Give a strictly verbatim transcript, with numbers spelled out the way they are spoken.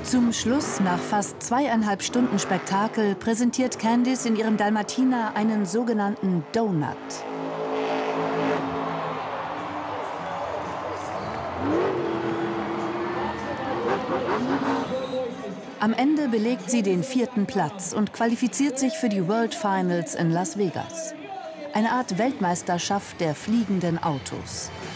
Zum Schluss, nach fast zweieinhalb Stunden Spektakel, präsentiert Candice in ihrem Dalmatiner einen sogenannten Donut. Am Ende belegt sie den vierten Platz und qualifiziert sich für die World Finals in Las Vegas. Eine Art Weltmeisterschaft der fliegenden Autos.